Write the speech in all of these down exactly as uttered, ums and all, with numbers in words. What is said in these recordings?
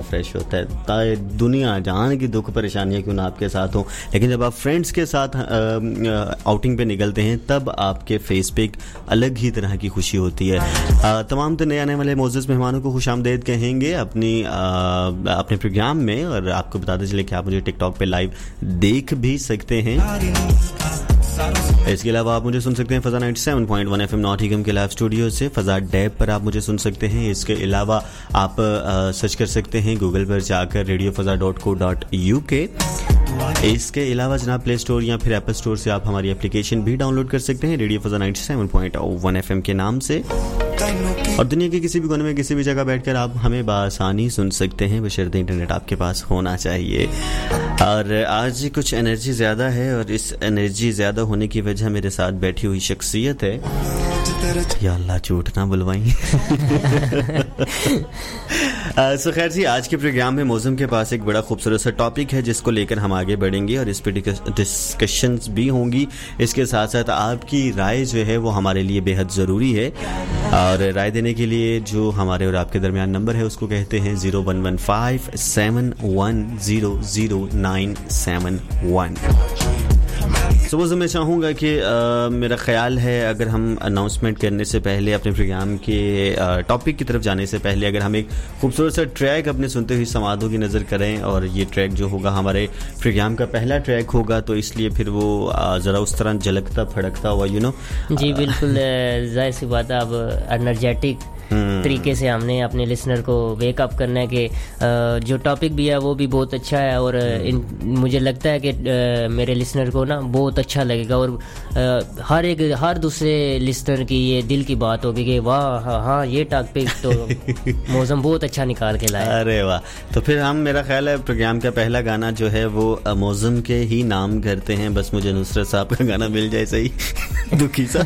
Fresh होता है। दुनिया जहान की दुख परेशानियां क्यों ना आपके साथ हो, लेकिन जब आप फ्रेंड्स के साथ आउटिंग पे निकलते हैं तब आपके फेस पे एक अलग ही तरह की खुशी होती है। आ, तमाम तो नए आने वाले मोअज़्ज़ज़ मेहमानों को खुशामदीद कहेंगे अपनी आ, अपने प्रोग्राम में, और आपको बताते चले कि आप मुझे टिकटॉक पे लाइव देख भी सकते हैं। इसके अलावा आप मुझे सुन सकते हैं फ़ज़ा सत्तानवे पॉइंट वन एफएम नॉटिंघम के लाइव स्टूडियो से। फ़ज़ा डैब पर आप मुझे सुन सकते हैं। इसके अलावा आप आ, सर्च कर सकते हैं गूगल पर जाकर radio फ़ज़ा dot co dot U के। इसके अलावा जनाब प्ले स्टोर या फिर एप्पल स्टोर से आप हमारी एप्लीकेशन भी डाउनलोड कर सकते हैं रेडियो फ़ज़ा सत्तानवे पॉइंट वन एफएम के नाम से, और दुनिया के किसी भी कोने में किसी भी जगह बैठकर आप हमें बासानी सुन सकते हैं, बशर्ते इंटरनेट आपके पास होना चाहिए। और आज कुछ एनर्जी ज़्यादा है, और इस एनर्जी ज़्यादा होने की वजह मेरे साथ बैठी हुई शख्सियत है। या अल्लाह झूठ ना बुलवाई। सो खैर जी, आज के प्रोग्राम में मौसम के पास एक बड़ा खूबसूरत सा टॉपिक है जिसको लेकर हम आगे बढ़ेंगे, और इस पे डिस्कशंस भी होंगी। इसके साथ साथ आपकी राय जो है वो हमारे लिए बेहद ज़रूरी है, और राय देने के लिए जो हमारे और आपके दरमियान नंबर है उसको कहते हैं zero one one five seven one zero zero nine seven one. सुबह मैं चाहूँगा कि आ, मेरा ख्याल है अगर हम अनाउंसमेंट करने से पहले, अपने प्रोग्राम के टॉपिक की तरफ जाने से पहले, अगर हम एक खूबसूरत सा ट्रैक अपने सुनते हुए समादों की नज़र करें, और ये ट्रैक जो होगा हमारे प्रोग्राम का पहला ट्रैक होगा, तो इसलिए फिर वो ज़रा उस तरह झलकता फड़कता हुआ यू नो। जी बिल्कुल, जाहिर सी बात है, अब एनर्जेटिक तरीके से हमने अपने लिसनर को वेक अप करना है कि जो टॉपिक भी है वो भी बहुत अच्छा है, और इन, मुझे लगता है कि मेरे लिसनर को ना बहुत अच्छा लगेगा, और हर एक हर दूसरे लिसनर की ये दिल की बात होगी कि वाह हाँ हाँ ये टॉपिक तो मौसम बहुत अच्छा निकाल के लाया। अरे वाह, तो फिर हम, मेरा ख्याल है प्रोग्राम का पहला गाना जो है वो मौसम के ही नाम करते हैं। बस मुझे नुसरत साहब का गाना मिल जाए सही, दुखी सा।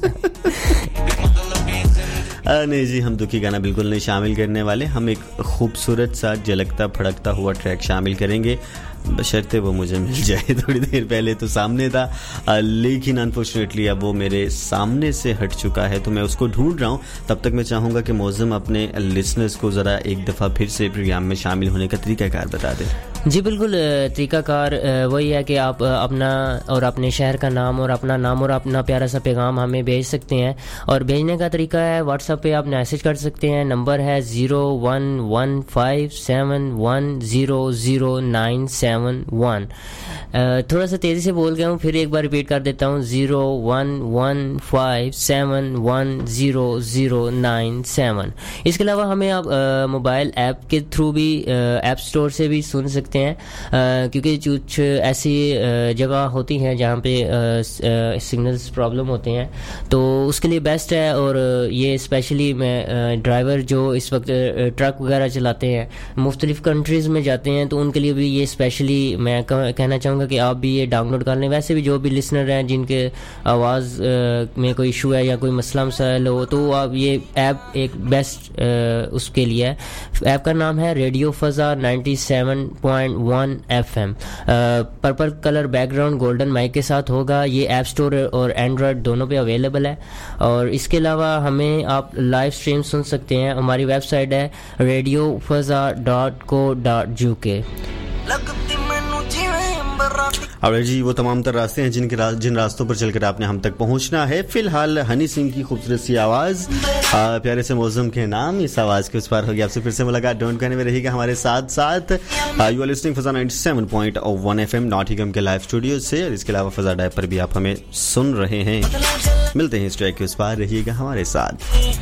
आ, नहीं जी, हम दुखी गाना बिल्कुल नहीं शामिल करने वाले। हम एक खूबसूरत सा झलकता फड़कता हुआ ट्रैक शामिल करेंगे, बशर्ते वो मुझे मिल जाए। थोड़ी देर पहले तो सामने था, आ, लेकिन अनफॉर्चुनेटली अब वो मेरे सामने से हट चुका है, तो मैं उसको ढूंढ रहा हूँ। तब तक मैं चाहूँगा कि मौज़म अपने लिसनर्स को ज़रा एक दफ़ा फिर से प्रोग्राम में शामिल होने का तरीक़ाकार बता दें। जी बिल्कुल, तरीक़ाकार वही है कि आप अपना और अपने शहर का नाम और अपना नाम और अपना प्यारा सा पैगाम हमें भेज सकते हैं, और भेजने का तरीका है व्हाट्सएप पे आप मैसेज कर सकते हैं। नंबर है zero one one five seven one zero zero nine seven one. थोड़ा सा तेज़ी से बोल गया हूँ, फिर एक बार रिपीट कर देता हूँ, zero one one five seven one zero zero nine seven. इसके अलावा हमें आप मोबाइल ऐप के थ्रू भी ऐप स्टोर से भी सुन सकते हैं, आ, क्योंकि कुछ ऐसी जगह होती हैं जहाँ पे सिग्नल्स प्रॉब्लम होते हैं, तो उसके लिए बेस्ट है। और ये स्पेशली मैं ड्राइवर जो इस वक्त ट्रक वगैरह चलाते हैं, मुख्तलिफ कंट्रीज़ में जाते हैं, तो उनके लिए भी ये स्पेशली मैं कहना चाहूँगा कि आप भी ये डाउनलोड कर लें। वैसे भी जो भी लिसनर हैं जिनके आवाज़ में कोई इशू है या कोई मसला मसाइल हो, तो आप ये ऐप एक बेस्ट उसके लिए है। ऐप का नाम है radio फ़ज़ा ninety seven point one F M. Purple colour background golden mic के साथ होगा। ये ऐप स्टोर और एंड्रॉयड दोनों पे अवेलेबल है, और इसके अलावा हमें आप लाइव स्ट्रीम सुन सकते हैं। हमारी वेबसाइट है radio फ़ज़ा dot co dot U के। और जी वो तमाम तर रास्ते हैं जिनके रा, जिन रास्तों पर चलकर आपने हम तक पहुंचना है। फिलहाल हनी सिंह की खूबसूरत सी आवाज़, प्यारे से मौसम के नाम, इस आवाज़ के उस पार होगी। आपसे फिर से मुलाकात डोंट कहने में रहेगा हमारे साथ साथ। You are listening फ़ज़ा ninety seven point one F M Nottingham के लाइव स्टूडियो से, और इसके अलावा फ़ज़ा डैब पर भी आप हमें सुन रहे हैं। मिलते हैं इस ट्रैक के उस पार, रहिएगा हमारे साथ।